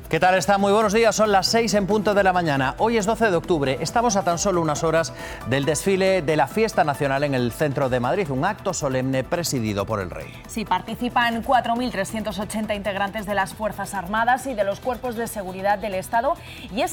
¿Qué tal está? Muy buenos días, son las 6 en punto de la mañana. Hoy es 12 de octubre, estamos a tan solo unas horas del desfile de la Fiesta Nacional en el centro de Madrid, un acto solemne presidido por el Rey. Sí, participan 4.380 integrantes de las Fuerzas Armadas y de los cuerpos de seguridad del Estado y es